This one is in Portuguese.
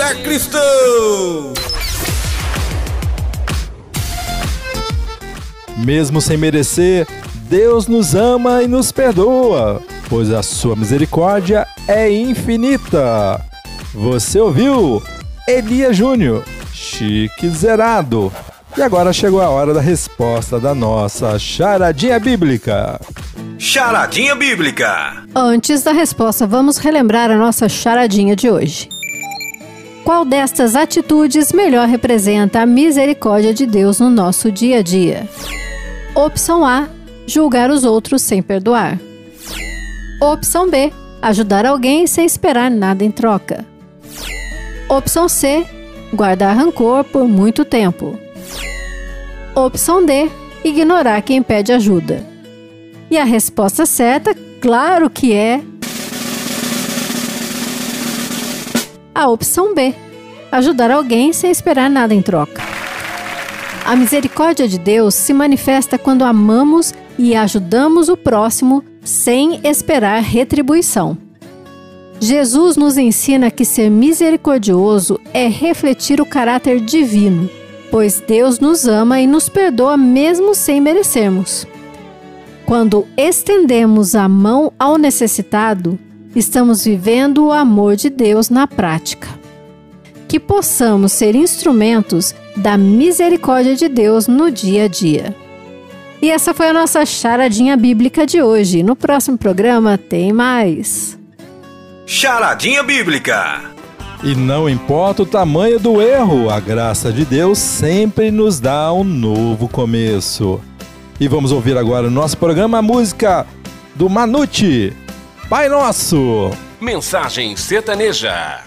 é cristão! Mesmo sem merecer, Deus nos ama e nos perdoa, pois a sua misericórdia é infinita. Você ouviu? Elias Júnior, Chique Zerado. E agora chegou a hora da resposta da nossa charadinha bíblica. Charadinha bíblica. Antes da resposta, vamos relembrar a nossa charadinha de hoje. Qual destas atitudes melhor representa a misericórdia de Deus no nosso dia a dia? Opção A, julgar os outros sem perdoar. Opção B, ajudar alguém sem esperar nada em troca. Opção C, guardar rancor por muito tempo. Opção D, ignorar quem pede ajuda. E a resposta certa, claro que é a opção B, ajudar alguém sem esperar nada em troca. A misericórdia de Deus se manifesta quando amamos e ajudamos o próximo sem esperar retribuição. Jesus nos ensina que ser misericordioso é refletir o caráter divino, pois Deus nos ama e nos perdoa mesmo sem merecermos. Quando estendemos a mão ao necessitado, estamos vivendo o amor de Deus na prática. Que possamos ser instrumentos da misericórdia de Deus no dia a dia. E essa foi a nossa charadinha bíblica de hoje. No próximo programa tem mais. Charadinha bíblica. E não importa o tamanho do erro, a graça de Deus sempre nos dá um novo começo. E vamos ouvir agora no nosso programa a música do Manute, Pai Nosso. Mensagem sertaneja.